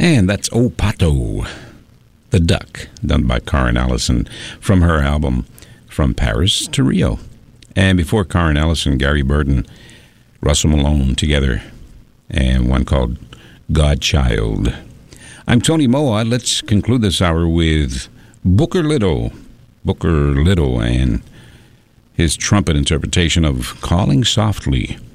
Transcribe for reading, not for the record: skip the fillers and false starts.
And that's O Pato, the Duck, done by Karen Allison from her album From Paris to Rio. And before Karen Allison, Gary Burton, Russell Malone together, and one called Godchild. I'm Tony Moa. Let's conclude this hour with Booker Little and his trumpet interpretation of Calling Softly.